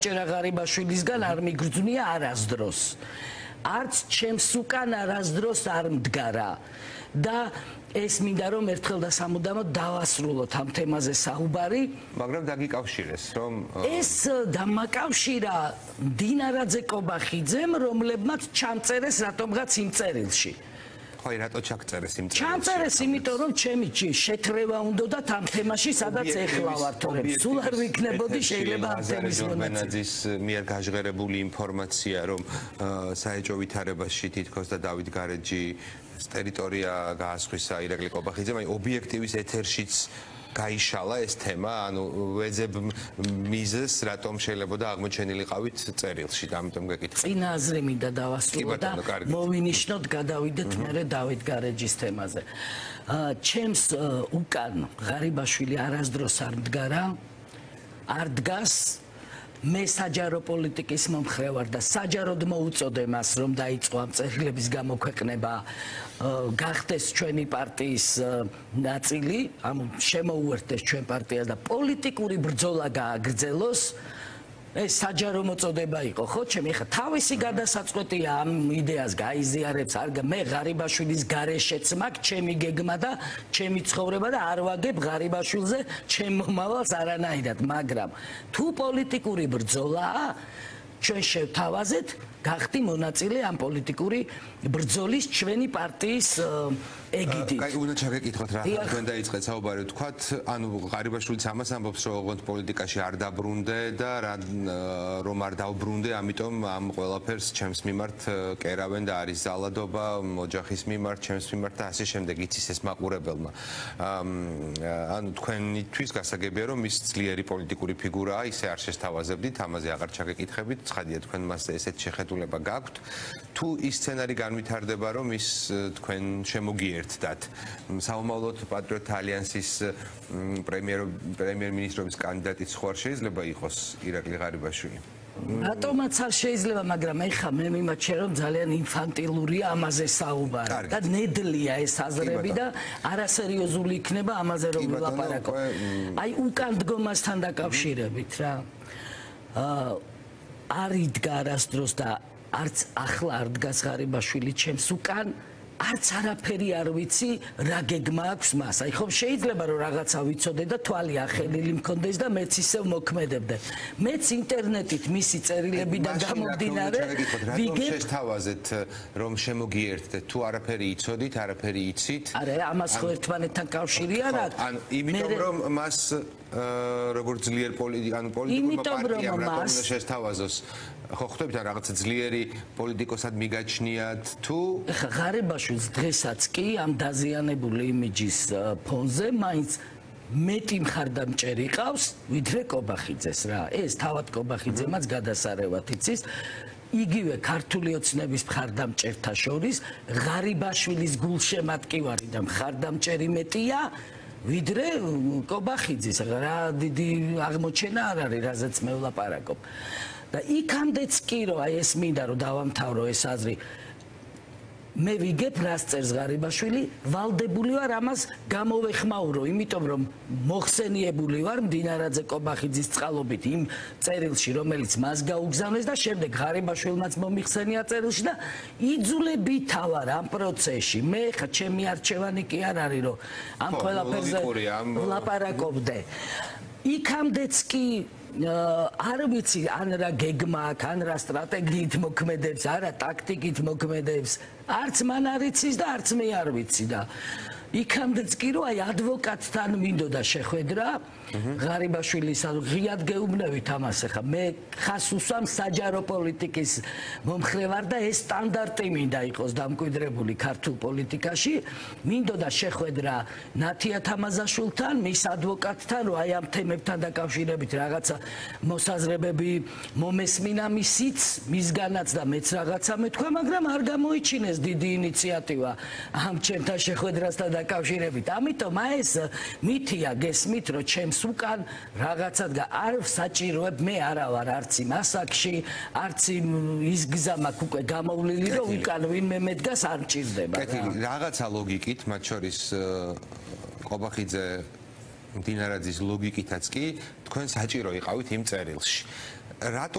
ჭერაღარიბაშვილისგან არ მიგრძნია არასდროს. არც ჩემს უკან არასდროს არ მდგარა და ეს მინდა რომ ერთხელ და სამუდამოდ დავასრულოთ ამ თემაზე საუბარი. მაგრამ დაგიკავშირეს რომ ეს დამაკავშირა დინარაძე კობახიძემ, რომლებმაც ჩამწერეს რატომღაც იმ წერილში. ხო, რატო ჩაგწერეს იმ წერილში? ჩამწერეს იმიტომ რომ ჩემი შეთრევა უნდათ ამ თემაში, სადაც ეხლა ვართ, სულ არ ვიქნებოდი შეიძლება ამ თემის მონაწილე. მიერ გაჟღერებული ინფორმაცია რომ საეჭვო ვითარებაში თითქოს და დავით გარეჯი ტერიტორია გაასხვისა ირაკლი კობახიძემ, აი ობიექტივის ეთერშიც გაიშალა ეს თემა, ანუ ვეძებ მიზეს რატომ შეიძლება აღმოჩენილიყავით წერილში, ამიტომ გეკითხე. წინა აზრი მინდა დავასრულო და მოვინიშნოთ, გადავიდეთ მერე დავით გარეჯის თემაზე. ჩემს უკან ღარიბაშვილი არასდროს არ მდგარა, არ დგას. მე საჯარო პოლიტიკის მომხრე ვარ და საჯაროდ მოუწოდე მას რომ დაიწყო ამ წერილების გამოქვეყნება, გახდეს ჩვენი პარტიის ნაწილი, ამ შემოუერთდეს ჩვენ პარტიას და პოლიტიკური ბრძოლა გააგრძელოს. ეს საჯარო მოწოდება იყო, ხო, ჩემი ხა თავისი გადასაწყვეტია ამ იდეას გაიზიარებს, მე ღარიბაშვილის გარეშეც მაქვს ჩემი გეგმა და ჩემი ცხოვრება და არ ვაგებ ღარიბაშვილზე ჩემ მომავალს არანაირად, მაგრამ თუ პოლიტიკური ბრძოლაა, ჩვენ შევთავაზეთ, გახდი მონაწილე ამ პოლიტიკური ბრძოლის ჩვენი პარტიის ეგიდით. კაი, უნდა ჩაგეკითხოთ რა, თქვენ დაიწყეთ საუბარი, თქვათ, ანუ ღარიბაშვილიც ამას ამბობს, რომ ოღონდ პოლიტიკაში არ დაბრუნდე და რომ არ დავბრუნდე, ამიტომ ამ ყველაფერს ჩემს მიმართ კერავენ და არის ზალადობა, ოჯახის მიმართ, ჩემს მიმართ და ასე შემდეგ, იცის ეს მაყურებელმა. ანუ თქვენთვის გასაგებია, რომ ის ძლიერი პოლიტიკური ფიგურაა, ისე არ შესთავაზებდით, ამაზე აღარ ჩაგეკითხებით, ცხადია თქვენ მასზე ესეთ შეხედულება გაქვთ. თუ ის სცენარი განვითარდება, რომ ის თქვენ შემოგიერთდათ, საომავლოდ პატრიოტთა ალიანსის პრემიერ-მინისტრობის კანდიდატიც ხო არ შეიძლება იყოს ირაკლი ღარიბაშვილი? რატომაც არ შეიძლება, მაგრამ ეხა მე მიმაჩნია რომ ძალიან ინფანტილურია ამაზე საუბარი და ნედლია ეს აზრები და არასერიოზული იქნება ამაზე რომ ვილაპარაკო. აი უკან დგომასთან დაკავშირებით რა. არ იდგა არასდროს და არც ახლა არ დგას ღარიბაშვილი ჩემს უკან, არც არაფერი არ ვიცი რა გეგმა აქვს მას. აი ხომ შეიძლება რომ რაღაცა ვიცოდე და თვალი ახელილი მქონდეს და მეც ისევ მოქმედებდე. მეც ინტერნეტით მისი წერილებიდან გამომდინარე ვიგებ შეთავაზეთ რომ შემოგიერთდეთ, თუ არაფერი იცოდით, არაფერი იცით. არა, ამას ხო ერთმანეთთან კავშირი არ აქვს. ანუ იმიტომ რომ მას როგორც ძლიერ პოლიტიკურმა პარტიამ რატომ უნდა შესთავაზოს? ხო ხვდებით რა რაღაცა ძლიერი პოლიტიკოსად მიგაჩნიათ თუ ღარიბაშვილს დღესაც კი ამ დაზიანებული იმიჯის ფონზე მაინც მეტი მხარდამჭერი ყავს ვიდრე კობახიძეს რა. ეს თავად კობახიძემაც გადასარევად იცის. იგივე ქართული ოცნების მხარდამჭერთა შორის ღარიბაშვილის გულშემატკივარი და მხარდამჭერი მეტია ვიდრე კობახიძის. რა დიდი აღმოჩენა არ არის, რაზეც მე ვლაპარაკობ. და იქამდეც კი რომ აი ეს მინდა რომ დავამთავრო ეს აზრი, მე ვიგებ რას წერს ღარიბაშვილი, ვალდებული ვარ ამას გამოვეხმაურო, იმიტომ რომ მოხსენიებული ვარ მდინარაძე კობახიძის წყალობით იმ წერილში, რომელიც მას გაუგზავნეს და შემდეგ ღარიბაშვილმაც მომიხსენია წერილში და იძულებითა ვარ ამ პროცესში. მე ხა ჩემი არჩევანი კი არ არის რომ ამ ყველაფერზე ვლაპარაკობდე. იქამდეც კი არ ვიცი ან რა გეგმა აქვს, ან რა სტრატეგიით მოქმედებს, არა ტაქტიკით მოქმედებს, არც მან არ იცის და არც მე არ ვიცი და იქამდეც კი რომ აი ადვოკატთან მინდოდა შეხვედრა ღარიბაშვილის, ღიად გეუბნევით ამას ახლა მე ხას უსვამ საჯარო პოლიტიკის მომხრე ვარ და ეს სტანდარტი მინდა იყოს დამკვიდრებული ქართულ პოლიტიკაში. მინდოდა შეხვედრა ნათია თამაზაშვილთან, მის ადვოკატთან, რომ აი ამ თემებთან დაკავშირებით რაღაცა მოსაზრებები მომესმინა მისიც, მისგანაც და მეც რაღაცა მეთქვა, მაგრამ არ გამოიჩინეს დიდი ინიციატივა ამ ჩემთან შეხვედრასთან დაკავშირებით. ამიტომ აი ეს მითია გესმით, რომ ჩემს უკან რაღაცა არ საჭიროებ, მე არა ვარ არც იმ ასაკში, არც ის გზა მაქვს უკვე გამოვლილი, რომ უკან ვინმე მედგას არ მჭირდება. რაღაცა ლოგიკით, მათ შორის კობახიძე მდინარაძის ლოგიკითაც კი თქვენ საჭირო იყავით იმ წერილში. რატო